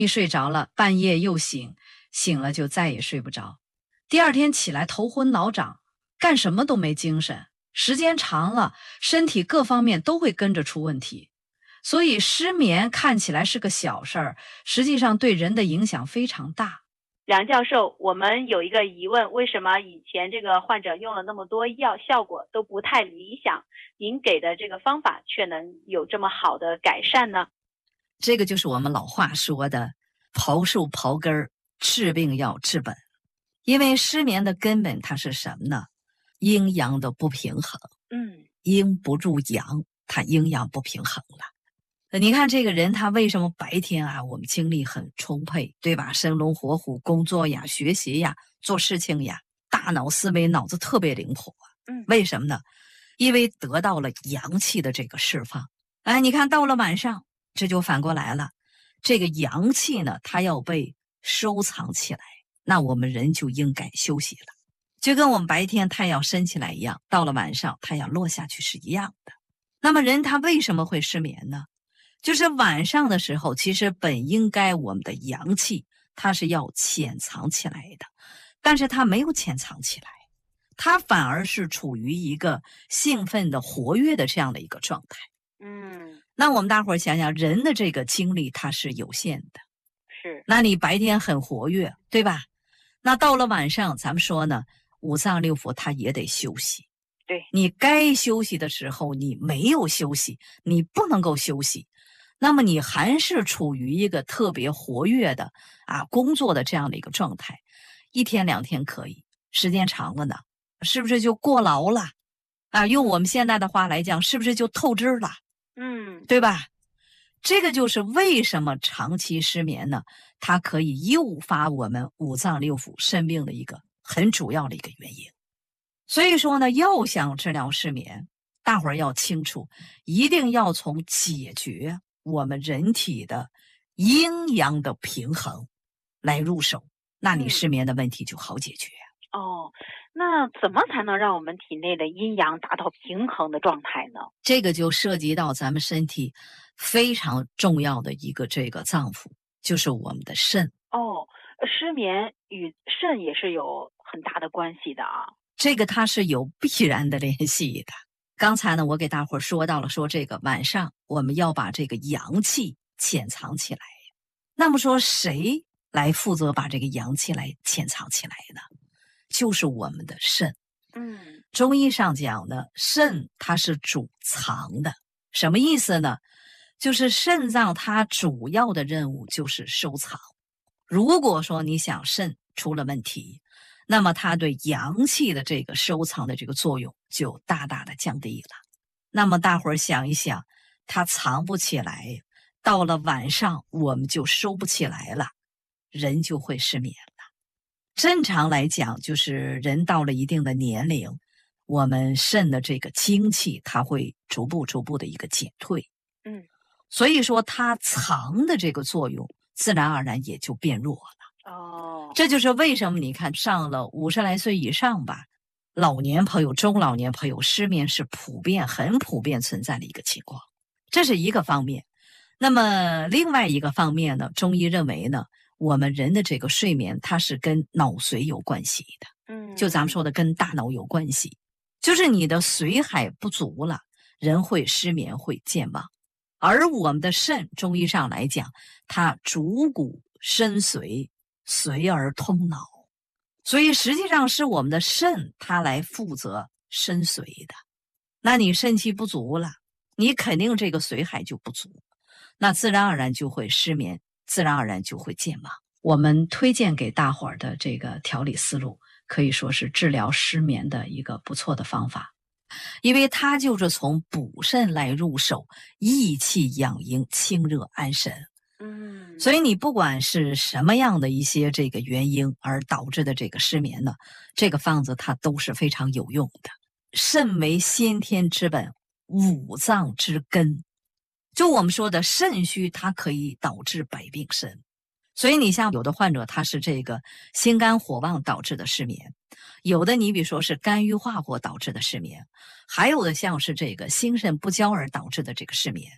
一睡着了，半夜又醒，醒了就再也睡不着。第二天起来头昏脑胀，干什么都没精神，时间长了，身体各方面都会跟着出问题。所以失眠看起来是个小事儿，实际上对人的影响非常大。 梁教授，我们有一个疑问，为什么以前这个患者用了那么多药，效果都不太理想，您给的这个方法却能有这么好的改善呢？ 这个就是我们老话说的刨树刨根儿，治病要治本。因为失眠的根本它是什么呢？阴阳的不平衡。阴不入阳，它阴阳不平衡了。你看这个人他为什么白天啊我们精力很充沛，对吧？生龙活虎，工作呀学习呀做事情呀，大脑思维脑子特别灵活。为什么呢？因为得到了阳气的这个释放。你看到了晚上，这就反过来了，这个阳气呢它要被收藏起来，那我们人就应该休息了。就跟我们白天太阳升起来一样，到了晚上太阳落下去是一样的。那么人他为什么会失眠呢？就是晚上的时候，其实本应该我们的阳气它是要潜藏起来的，但是它没有潜藏起来，它反而是处于一个兴奋的活跃的这样的一个状态。那我们大伙儿想想，人的这个精力它是有限的， 是。 那你白天很活跃，对吧？那到了晚上，咱们说呢，五脏六腑它也得休息。 对， 你该休息的时候你没有休息，你不能够休息，那么你还是处于一个特别活跃的工作的这样的一个状态。一天两天可以，时间长了呢，是不是就过劳了用我们现在的话来讲，是不是就透支了？对吧？这个就是为什么长期失眠呢？它可以诱发我们五脏六腑生病的一个很主要的一个原因。所以说呢，要想治疗失眠，大伙儿要清楚，一定要从解决我们人体的阴阳的平衡来入手，那你失眠的问题就好解决。 那怎么才能让我们体内的阴阳达到平衡的状态呢？ 这个就涉及到咱们身体非常重要的一个这个脏腑，就是我们的肾。 失眠与肾也是有很大的关系的啊。 这个它是有必然的联系的。刚才呢，我给大伙儿说到了，说这个晚上我们要把这个阳气潜藏起来。那么说谁来负责把这个阳气来潜藏起来呢？就是我们的肾。中医上讲呢，肾它是主藏的。什么意思呢？就是肾脏它主要的任务就是收藏。如果说你想肾出了问题，那么它对阳气的这个收藏的这个作用就大大的降低了。那么大伙儿想一想，它藏不起来，到了晚上我们就收不起来了，人就会失眠了。正常来讲，就是人到了一定的年龄，我们肾的这个精气它会逐步的一个减退。所以说它藏的这个作用自然而然也就变弱了。这就是为什么你看上了50来岁以上吧，老年朋友中老年朋友失眠是很普遍存在的一个情况。这是一个方面。那么另外一个方面呢，中医认为呢，我们人的这个睡眠它是跟脑髓有关系的。就咱们说的跟大脑有关系，就是你的髓海不足了，人会失眠会健忘。而我们的肾中医上来讲，它主骨生髓，髓而通脑，所以实际上是我们的肾它来负责生髓的。那你肾气不足了，你肯定这个髓海就不足，那自然而然就会失眠，自然而然就会健忘。我们推荐给大伙儿的这个调理思路，可以说是治疗失眠的一个不错的方法。因为它就是从补肾来入手，益气养阴，清热安神。所以你不管是什么样的一些这个原因而导致的这个失眠呢，这个方子它都是非常有用的。肾为先天之本，五脏之根。就我们说的肾虚，它可以导致百病生。所以你像有的患者他是这个心肝火旺导致的失眠，有的你比如说是肝郁化火导致的失眠，还有的像是这个心肾不交而导致的这个失眠。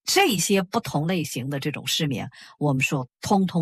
这些不同类型的这种失眠，我们说通通